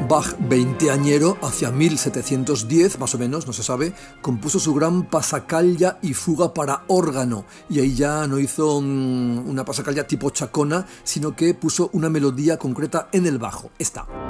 Bach, veinteañero, hacia 1710 más o menos, no se sabe, compuso su gran Passacaglia y fuga para órgano, y ahí ya no hizo una Passacaglia tipo chacona, sino que puso una melodía concreta en el bajo, esta.